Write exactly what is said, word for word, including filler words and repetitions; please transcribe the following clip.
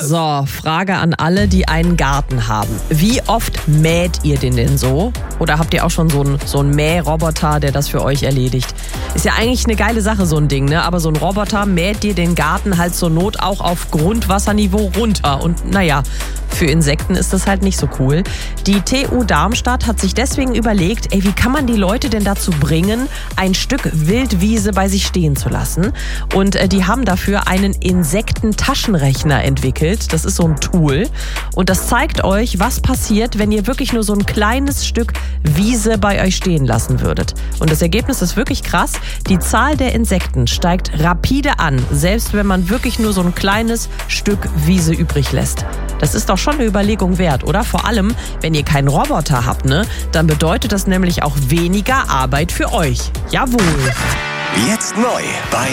So, Frage an alle, die einen Garten haben. Wie oft mäht ihr den denn so? Oder habt ihr auch schon so einen, so einen Mähroboter, der das für euch erledigt? Ist ja eigentlich eine geile Sache, so ein Ding, ne? Aber so ein Roboter mäht dir den Garten halt zur Not auch auf Grundwasserniveau runter. Und naja, für Insekten ist das halt nicht so cool. Die T U Darmstadt hat sich deswegen überlegt, ey, wie kann man die Leute denn dazu bringen, ein Stück Wildwiese bei sich stehen zu lassen? Und äh, die haben dafür einen Insektentaschenrechner entwickelt. Das ist so ein Tool. Und das zeigt euch, was passiert, wenn ihr wirklich nur so ein kleines Stück Wiese bei euch stehen lassen würdet. Und das Ergebnis ist wirklich krass. Die Zahl der Insekten steigt rapide an, selbst wenn man wirklich nur so ein kleines Stück Wiese übrig lässt. Das ist doch schon eine Überlegung wert, oder? Vor allem, wenn ihr keinen Roboter habt, ne? Dann bedeutet das nämlich auch weniger Arbeit für euch. Jawohl. Jetzt neu bei